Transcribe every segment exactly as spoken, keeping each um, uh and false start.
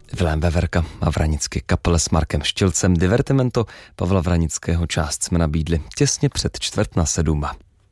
Vilém Veverka a Vranicky kapele s Markem Štilcem. Divertimento Pavla Vranického část jsme nabídli těsně před čtvrt na sedm.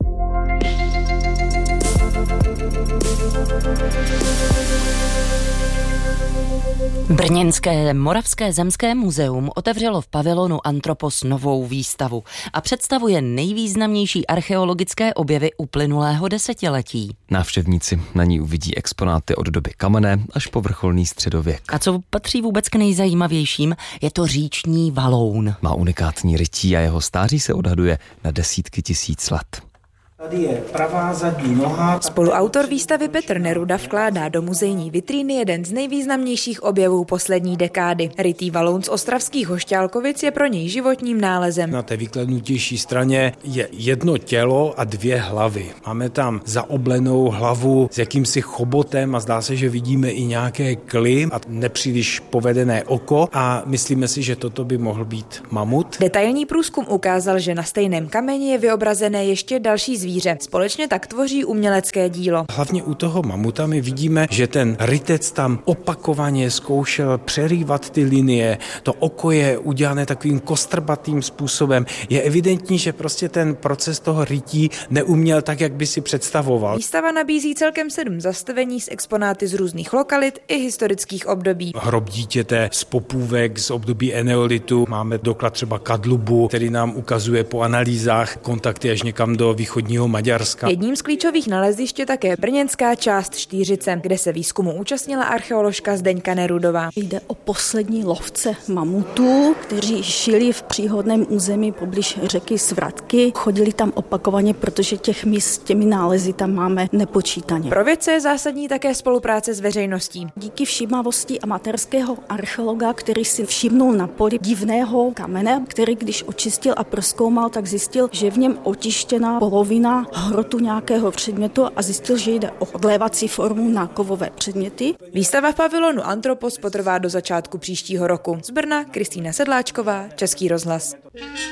Brněnské Moravské zemské muzeum otevřelo v pavilonu Antropos novou výstavu a představuje nejvýznamnější archeologické objevy uplynulého desetiletí. Návštěvníci na ní uvidí exponáty od doby kamenné až po vrcholný středověk. A co patří vůbec k nejzajímavějším, je to říční valoun. Má unikátní rytí a jeho stáří se odhaduje na desítky tisíc let. Tady je pravá zadní noha. Spoluautor výstavy Petr Neruda vkládá do muzejní vitríny jeden z nejvýznamnějších objevů poslední dekády. Rytý valoun z ostravských Hošťálkovic je pro něj životním nálezem. Na té vyklenutější straně je jedno tělo a dvě hlavy. Máme tam zaoblenou hlavu s jakýmsi chobotem a zdá se, že vidíme i nějaké kly a nepříliš povedené oko a myslíme si, že toto by mohl být mamut. Detailní průzkum ukázal, že na stejném kameni je vyobrazené ještě další zvíře. Společně tak tvoří umělecké dílo. Hlavně u toho mamuta my vidíme, že ten rytec tam opakovaně zkoušel přerývat ty linie. To oko je udělané takovým kostrbatým způsobem. Je evidentní, že prostě ten proces toho rytí neuměl tak, jak by si představoval. Výstava nabízí celkem sedm zastavení s exponáty z různých lokalit i historických období. Hrob dítěte z popůvek z období eneolitu. Máme doklad třeba kadlubu, který nám ukazuje po analýzách kontakty až někam do východního Maďarska. Jedním z klíčových nalezišť je také brněnská část Štýřice, kde se výzkumu účastnila archeoložka Zdeňka Nerudová. Jde o poslední lovce mamutů, kteří žili v příhodném území poblíž řeky Svratky. Chodili tam opakovaně, protože těch míst s těmi nálezy tam máme nepočítaně. Pro vědce je zásadní také spolupráce s veřejností. Díky všímavosti amatérského archeologa, který si všimnul na poli divného kamene, který když očistil a prozkoumal, tak zjistil, že v něm otištěná polovina hrotu nějakého předmětu a zjistil, že jde o odlévací formu na kovové předměty. Výstava v pavilonu Antropos potrvá do začátku příštího roku. Z Brna Kristýna Sedláčková, Český rozhlas.